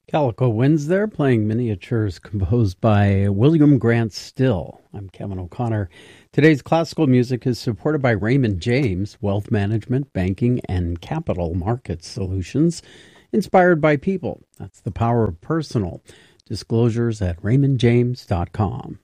Calico Winds there, playing miniatures composed by William Grant Still. I'm Kevin O'Connor. Today's classical music is supported by Raymond James, wealth management, banking, and capital market solutions inspired by people. That's the power of personal. Disclosures at raymondjames.com.